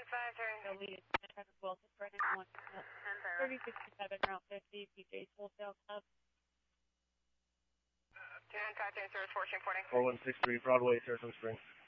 The lead is Traffic Wilson, Brennan 3067 Route 50, PJ's Wholesale Club. 4163 Broadway, Saratoga Springs.